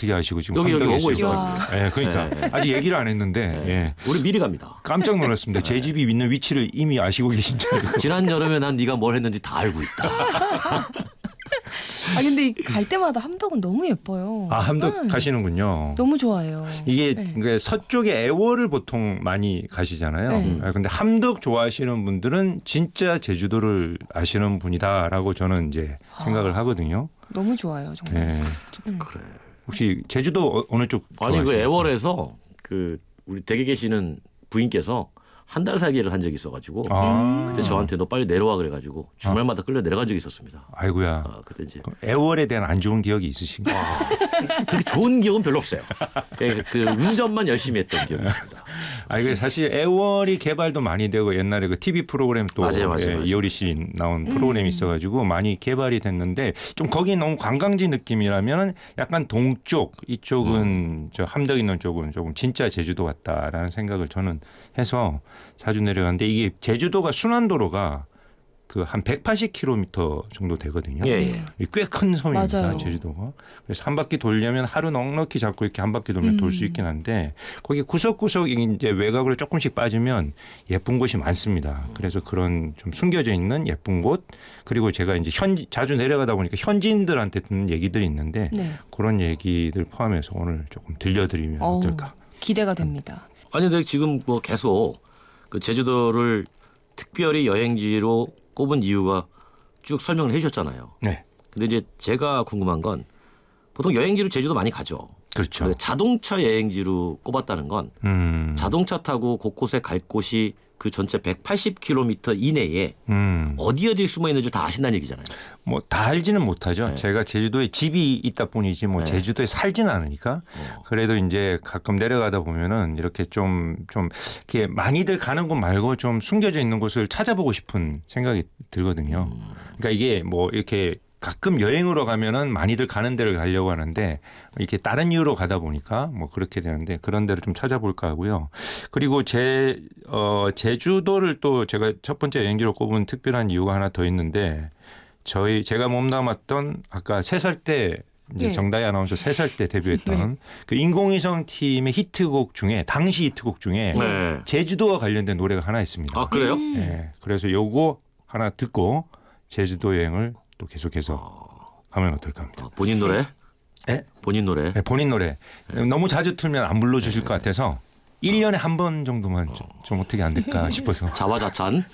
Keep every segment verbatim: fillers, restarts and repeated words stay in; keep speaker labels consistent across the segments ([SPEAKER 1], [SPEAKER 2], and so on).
[SPEAKER 1] 어떻게 아시고 지금
[SPEAKER 2] 여기 여기
[SPEAKER 1] 함덕에
[SPEAKER 2] 오고
[SPEAKER 1] 있어요?
[SPEAKER 2] 있어가지고.
[SPEAKER 1] 예, 그러니까
[SPEAKER 2] 네.
[SPEAKER 1] 아직 얘기를 안 했는데
[SPEAKER 2] 네.
[SPEAKER 1] 예.
[SPEAKER 2] 우리 미리 갑니다.
[SPEAKER 1] 깜짝 놀랐습니다. 제 집이 있는 위치를 이미 아시고 계신 줄 알고.
[SPEAKER 2] 지난 여름에 난 네가 뭘 했는지 다 알고 있다.
[SPEAKER 3] 아 근데 갈 때마다 함덕은 너무 예뻐요.
[SPEAKER 1] 아 함덕
[SPEAKER 3] 네.
[SPEAKER 1] 가시는군요.
[SPEAKER 3] 너무 좋아해요.
[SPEAKER 1] 이게
[SPEAKER 3] 네.
[SPEAKER 1] 그러니까 서쪽에 애월을 보통 많이 가시잖아요.
[SPEAKER 3] 네.
[SPEAKER 1] 아, 근데 함덕 좋아하시는 분들은 진짜 제주도를 아시는 분이다라고 저는 이제 생각을 하거든요.
[SPEAKER 3] 너무 좋아요 정말.
[SPEAKER 1] 네.
[SPEAKER 3] 음.
[SPEAKER 2] 그래.
[SPEAKER 1] 혹시 제주도 어- 어느 쪽
[SPEAKER 2] 아니 그
[SPEAKER 1] 좋아하시나요?
[SPEAKER 2] 애월에서 그 우리 댁에 계시는 부인께서 한 달 살기를 한 적이 있어가지고
[SPEAKER 1] 아.
[SPEAKER 2] 그때 저한테 너 빨리 내려와 그래가지고 주말마다 끌려 내려간 적이 있었습니다.
[SPEAKER 1] 아이고야.
[SPEAKER 2] 아, 그때 이제
[SPEAKER 1] 애월에 대한 안 좋은 기억이 있으신가요?
[SPEAKER 2] 그렇게 좋은 기억은 별로 없어요. 그, 그 운전만 열심히 했던 기억이 있습니다.
[SPEAKER 1] 아 이게 사실 애월이 개발도 많이 되고 옛날에 그 티비 프로그램 또
[SPEAKER 2] 맞아요, 맞아요,
[SPEAKER 1] 예,
[SPEAKER 2] 맞아요.
[SPEAKER 1] 이효리 씨 나온 프로그램이
[SPEAKER 3] 음.
[SPEAKER 1] 있어가지고 많이 개발이 됐는데 좀 거기 너무 관광지 느낌이라면 약간 동쪽 이쪽은
[SPEAKER 2] 음.
[SPEAKER 1] 저 함덕 있는 쪽은 조금 진짜 제주도 같다라는 생각을 저는 해서 자주 내려갔는데 이게 제주도가 순환도로가 그 한 백팔십 킬로미터 정도 되거든요.
[SPEAKER 2] 예, 예.
[SPEAKER 1] 꽤 큰 섬입니다.
[SPEAKER 3] 맞아요.
[SPEAKER 1] 제주도가. 그래서 한 바퀴 돌려면 하루 넉넉히 잡고 이렇게 한 바퀴 돌면
[SPEAKER 3] 음.
[SPEAKER 1] 돌 수 있긴 한데 거기 구석구석 이제 외곽으로 조금씩 빠지면 예쁜 곳이 많습니다. 그래서 그런 좀 숨겨져 있는 예쁜 곳 그리고 제가 이제 현 자주 내려가다 보니까 현지인들한테 듣는 얘기들이 있는데
[SPEAKER 3] 네.
[SPEAKER 1] 그런 얘기들 포함해서 오늘 조금 들려드리면
[SPEAKER 3] 어우,
[SPEAKER 1] 어떨까?
[SPEAKER 3] 기대가 됩니다.
[SPEAKER 2] 아니 근데 지금 뭐 계속 그 제주도를 특별히 여행지로 꼽은 이유가 쭉 설명을 해주셨잖아요.
[SPEAKER 1] 네,
[SPEAKER 2] 근데 이제 제가 궁금한 건 보통 여행지로 제주도 많이 가죠.
[SPEAKER 1] 그렇죠.
[SPEAKER 2] 근데 자동차 여행지로 꼽았다는 건
[SPEAKER 1] 음,
[SPEAKER 2] 자동차 타고 곳곳에 갈 곳이 그 전체 백팔십 킬로미터 이내에
[SPEAKER 1] 음.
[SPEAKER 2] 어디 어디 숨어 있는지 다 아신다는 얘기잖아요.
[SPEAKER 1] 뭐 다 알지는 못하죠.
[SPEAKER 2] 네.
[SPEAKER 1] 제가 제주도에 집이 있다 뿐이지 뭐
[SPEAKER 2] 네.
[SPEAKER 1] 제주도에 살지는 않으니까.
[SPEAKER 2] 어.
[SPEAKER 1] 그래도 이제 가끔 내려가다 보면은 이렇게 좀, 좀 이렇게 많이들 가는 곳 말고 좀 숨겨져 있는 곳을 찾아보고 싶은 생각이 들거든요. 그러니까 이게 뭐 이렇게 가끔 여행으로 가면은 많이들 가는 데를 가려고 하는데 이렇게 다른 이유로 가다 보니까 뭐 그렇게 되는데 그런 데를 좀 찾아볼까 하고요. 그리고 제, 어, 제주도를 또 제가 첫 번째 여행지로 꼽은 특별한 이유가 하나 더 있는데 저희 제가 몸담았던 아까 세 살 때 이제
[SPEAKER 3] 네.
[SPEAKER 1] 정다희 아나운서 세 살 때 데뷔했던
[SPEAKER 3] 네.
[SPEAKER 1] 그 인공위성 팀의 히트곡 중에 당시 히트곡 중에
[SPEAKER 2] 네.
[SPEAKER 1] 제주도와 관련된 노래가 하나 있습니다.
[SPEAKER 2] 아 그래요?
[SPEAKER 3] 음.
[SPEAKER 1] 예, 그래서 요거 하나 듣고 제주도 여행을 또 계속해서 가면 어떨까 합니다.
[SPEAKER 2] 아, 본인 노래?
[SPEAKER 1] 예?
[SPEAKER 2] 본인 노래?
[SPEAKER 1] 네, 본인 노래. 너무 자주 틀면 안 불러주실 것 같아서 일 년에 한 번 정도만 좀, 좀 어떻게 안 될까 싶어서.
[SPEAKER 2] 자화자찬.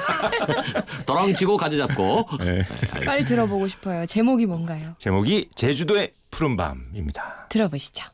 [SPEAKER 2] 더렁치고 가지 잡고.
[SPEAKER 1] 네.
[SPEAKER 3] 빨리 들어보고 싶어요. 제목이 뭔가요?
[SPEAKER 1] 제목이 제주도의 푸른밤입니다.
[SPEAKER 3] 들어보시죠.